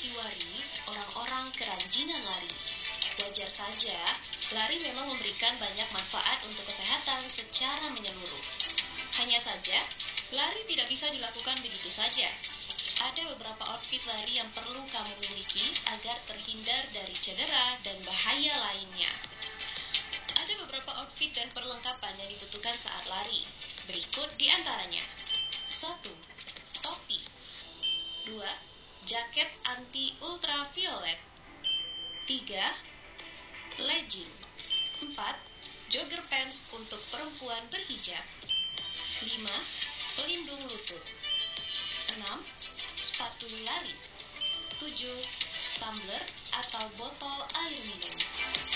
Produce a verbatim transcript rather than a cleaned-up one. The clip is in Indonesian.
sandiwari orang-orang keranjingan lari. Wajar saja, lari memang memberikan banyak manfaat untuk kesehatan secara menyeluruh. Hanya saja, lari tidak bisa dilakukan begitu saja. Ada beberapa outfit lari yang perlu kamu miliki agar terhindar dari cedera dan bahaya lainnya. Ada beberapa outfit dan perlengkapan yang dibutuhkan saat lari. Berikut di antaranya. satu. Topi. dua. Jaket anti ultraviolet. tiga. Legging. empat. Jogger pants untuk perempuan berhijab. lima. Pelindung lutut. enam. Sepatu lari. tujuh. Tumbler atau botol air minum.